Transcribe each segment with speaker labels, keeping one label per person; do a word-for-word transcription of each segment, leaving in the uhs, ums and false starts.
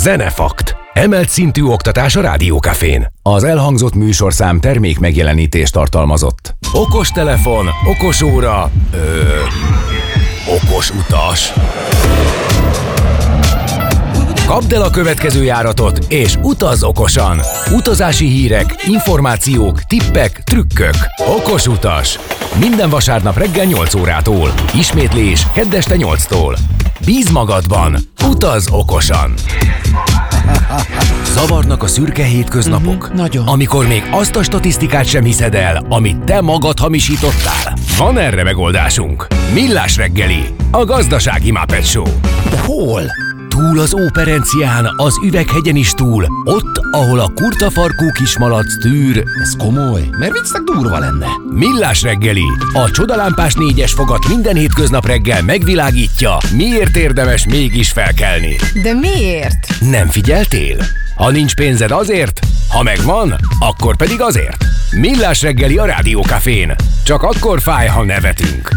Speaker 1: Zenefakt. Emelt szintű oktatás a Rádió Cafén. Az elhangzott műsorszám termék megjelenítést tartalmazott. Okos telefon, okos óra, ö, okos utas. Kapd el a következő járatot, és utazz okosan! Utazási hírek, információk, tippek, trükkök. Okos utas. Minden vasárnap reggel nyolc órától. Ismétlés kedd este nyolctól. Bízz magadban! Utazz okosan! Zavarnak a szürke hétköznapok?
Speaker 2: Uh-huh, nagyon.
Speaker 1: Amikor még azt a statisztikát sem hiszed el, amit te magad hamisítottál? Van erre megoldásunk. Millás reggeli, a gazdasági Muppet Show.
Speaker 2: De hol?
Speaker 1: Túl az Óperencián, az Üveghegyen is túl, ott, ahol a kurtafarkú kismalac tűr.
Speaker 2: Ez komoly, mert viccnek durva lenne.
Speaker 1: Millás reggeli, a csodalámpás négyes fogat minden hétköznap reggel megvilágítja, miért érdemes mégis felkelni.
Speaker 3: De miért?
Speaker 1: Nem figyeltél? Ha nincs pénzed azért, ha megvan, akkor pedig azért. Millás reggeli a Rádió Cafén. Csak akkor fáj, ha nevetünk.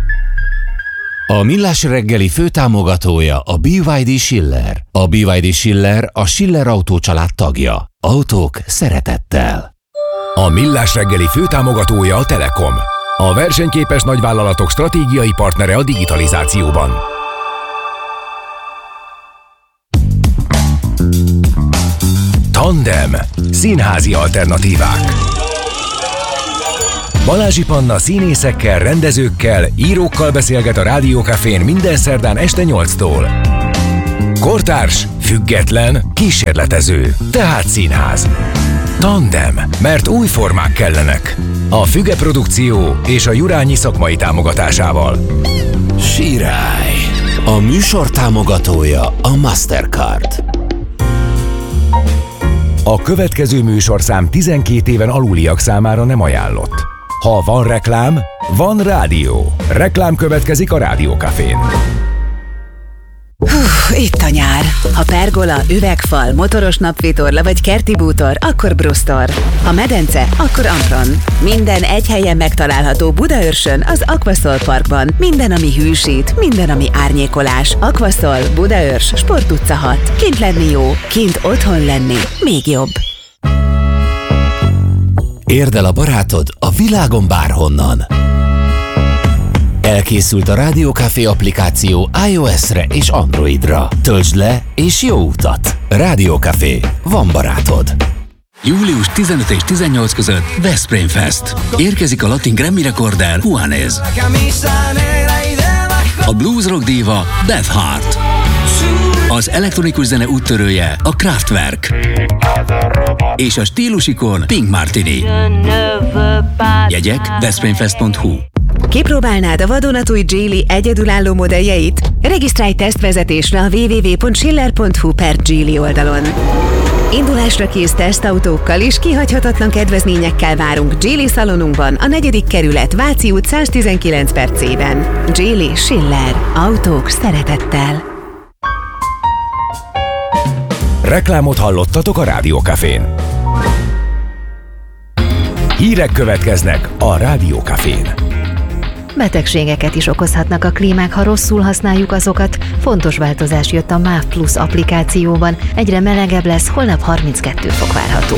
Speaker 2: A Millás reggeli főtámogatója a bé vé dé Schiller. A bé vé dé Schiller a Schiller Autó család tagja. Autók szeretettel.
Speaker 1: A Millás reggeli főtámogatója a Telekom. A versenyképes nagyvállalatok stratégiai partnere a digitalizációban. Tandem. Színházi alternatívák. Balázsi Panna színészekkel, rendezőkkel, írókkal beszélget a Rádió Cafén minden szerdán este nyolctól. Kortárs, független, kísérletező, tehát színház. Tandem, mert új formák kellenek. A Füge Produkció és a Jurányi szakmai támogatásával.
Speaker 2: Sirály. A műsor támogatója a Mastercard.
Speaker 1: A következő műsorszám tizenkét éven aluliak számára nem ajánlott. Ha van reklám, van rádió. Reklám következik a Rádió Cafén.
Speaker 4: Hú, itt a nyár. Ha pergola, üvegfal, motoros napvitorla vagy kerti bútor, akkor Brustor. Ha medence, akkor Ampron. Minden egy helyen megtalálható Budaörsön, az Aquaszol Parkban. Minden, ami hűsít, minden, ami árnyékolás. Aquaszol, Budaörs, Sport utca hat. Kint lenni jó, kint otthon lenni még jobb.
Speaker 2: Érd el a barátod a világon bárhonnan. Elkészült a Rádió Café applikáció iOS-re és Androidra. Töltsd le és jó utat! Rádió Café. Van barátod.
Speaker 5: július tizenöt és tizennyolc között Veszprém Fest. Érkezik a latin Grammy rekorder Juanes. A blues rock díva Beth Hart. Az elektronikus zene úttörője a Kraftwerk. És a stílusikon Pink Martini. Jegyek veszprémfest pont hu.
Speaker 4: Kipróbálnád a vadonatúj Geely egyedülálló modelljeit? Regisztrálj tesztvezetésre a double-u double-u double-u pont schiller pont hu per Geely oldalon. Indulásra kész tesztautókkal és kihagyhatatlan kedvezményekkel várunk Geely szalonunkban, a negyedik kerület, Váci út száztizenkilenc per C-ben. Geely Schiller. Autók szeretettel.
Speaker 1: Reklámot hallottatok a Rádió Cafén. Hírek következnek a Rádió Cafén.
Speaker 6: Betegségeket is okozhatnak a klímák, ha rosszul használjuk azokat. Fontos változás jött a MÁV Plus applikációban. Egyre melegebb lesz, holnap harminckettő fok várható.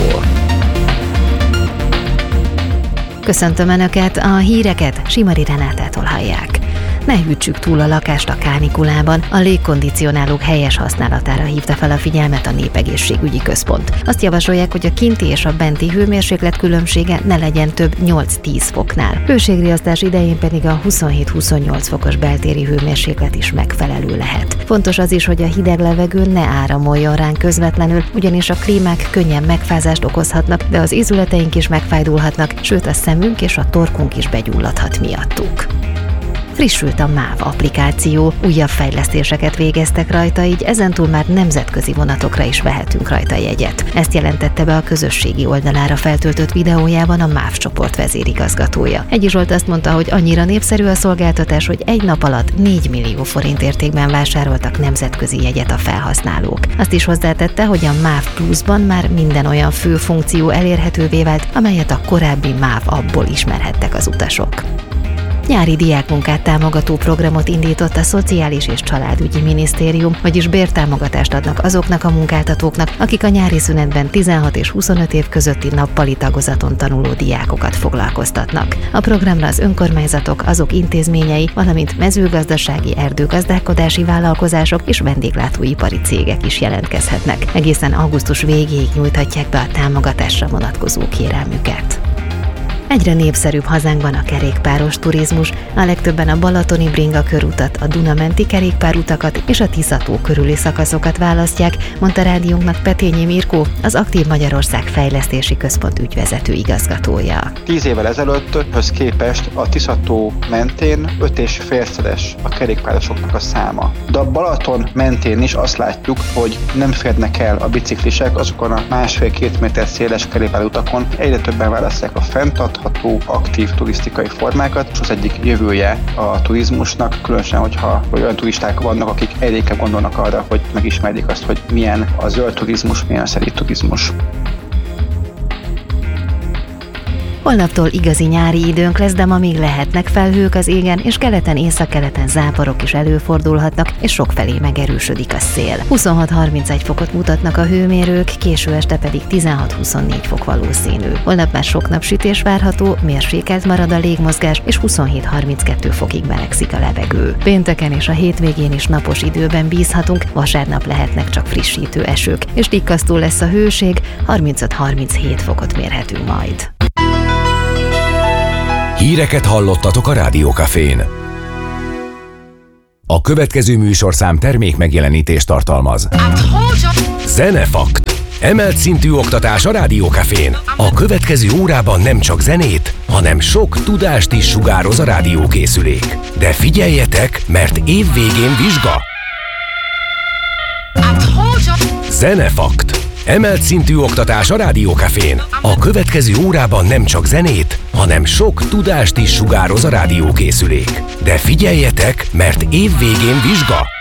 Speaker 6: Köszöntöm Önöket, a híreket Simari Renátától hallják. Ne hűtsük túl a lakást a kánikulában, a légkondicionálók helyes használatára hívta fel a figyelmet a Népegészségügyi Központ. Azt javasolják, hogy a kinti és a benti hőmérséklet különbsége ne legyen több nyolc-tíz foknál. Hőségriasztás idején pedig a huszonhét-huszonnyolc fokos beltéri hőmérséklet is megfelelő lehet. Fontos az is, hogy a hideg levegő ne áramoljon ránk közvetlenül, ugyanis a klímák könnyen megfázást okozhatnak, de az ízületeink is megfájdulhatnak, sőt a szemünk és a torkunk is begyulladhat miattuk. Frissült a MÁV applikáció, újabb fejlesztéseket végeztek rajta, így ezentúl már nemzetközi vonatokra is vehetünk rajta jegyet. Ezt jelentette be a közösségi oldalára feltöltött videójában a MÁV csoport vezérigazgatója. Egyi Zsolt azt mondta, hogy annyira népszerű a szolgáltatás, hogy egy nap alatt négy millió forint értékben vásároltak nemzetközi jegyet a felhasználók. Azt is hozzátette, hogy a MÁV Plusban már minden olyan fő funkció elérhetővé vált, amelyet a korábbi MÁV appból ismerhettek az utasok. Nyári diákmunkát támogató programot indított a Szociális és Családügyi Minisztérium, vagyis bértámogatást adnak azoknak a munkáltatóknak, akik a nyári szünetben tizenhat és huszonöt év közötti nappali tagozaton tanuló diákokat foglalkoztatnak. A programra az önkormányzatok, azok intézményei, valamint mezőgazdasági, erdőgazdálkodási vállalkozások és vendéglátóipari cégek is jelentkezhetnek. Egészen augusztus végéig nyújthatják be a támogatásra vonatkozó kérelmüket. Egyre népszerűbb hazánkban a kerékpáros turizmus, a legtöbben a balatoni bringa körutat, a Duna-menti kerékpárutakat és a Tisza-tó körüli szakaszokat választják, mondta rádiónknak Petényi Mirkó, az Aktív Magyarország Fejlesztési Központ ügyvezető igazgatója.
Speaker 3: Tíz évvel ezelőtthöz képest a Tisza-tó mentén öt és félszeres a kerékpárosoknak a száma. De a Balaton mentén is azt látjuk, hogy nem férnek el a biciklisek azokon a másfél-két méter széles kerékpárutakon, egyre többen választják a fenntartható, aktív turisztikai formákat, és az egyik jövője a turizmusnak, különösen, hogyha olyan turisták vannak, akik egyre inkább gondolnak arra, hogy megismerjék azt, hogy milyen a zöld turizmus, milyen a szerint turizmus.
Speaker 6: Holnaptól igazi nyári időnk lesz, de ma még lehetnek felhők az égen, és keleten, északkeleten záporok is előfordulhatnak, és sokfelé megerősödik a szél. huszonhat-harmincegy fokot mutatnak a hőmérők, késő este pedig tizenhat-huszonnégy fok valószínű. Holnap már sok napsütés várható, mérsékelt marad a légmozgás, és huszonhét-harminckettő fokig melegszik a levegő. Pénteken és a hétvégén is napos időben bízhatunk, vasárnap lehetnek csak frissítő esők, és tikkasztó lesz a hőség, harmincöt-harminchét fokot mérhetünk majd.
Speaker 1: Híreket hallottatok a Rádió Cafén. A következő műsorszám termék megjelenítést tartalmaz. Zenefakt. Emelt szintű oktatás a Rádió Cafén. A következő órában nem csak zenét, hanem sok tudást is sugároz a rádiókészülék. De figyeljetek, mert évvégén vizsga. Zenefakt. Emelt szintű oktatás a Rádió Cafén. A következő órában nem csak zenét, hanem sok tudást is sugároz a rádiókészülék. De figyeljetek, mert évvégén vizsga.